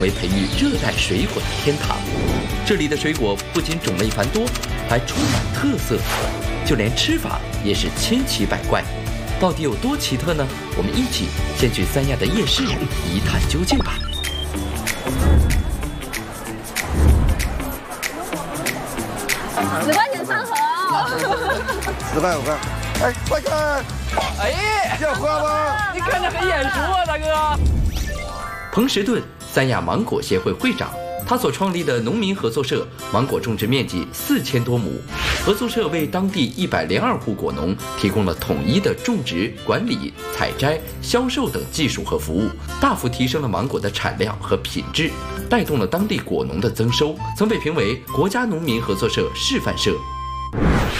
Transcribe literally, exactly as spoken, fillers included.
为培育热带水果的天堂。这里的水果不仅种类繁多，还充满特色，就连吃法也是千奇百怪。到底有多奇特呢？我们一起先去三亚的夜市一探究竟吧。 十块钱三盒哦。 十块五块。哎，快看！ 哎， 要喝吗？ 你看着很眼熟啊，大哥。 彭石顿，三亚芒果协会会长，他所创立的农民合作社，芒果种植面积四千多亩。合作社为当地一百零二户果农提供了统一的种植、管理、采摘、销售等技术和服务，大幅提升了芒果的产量和品质，带动了当地果农的增收，曾被评为国家农民合作社示范社。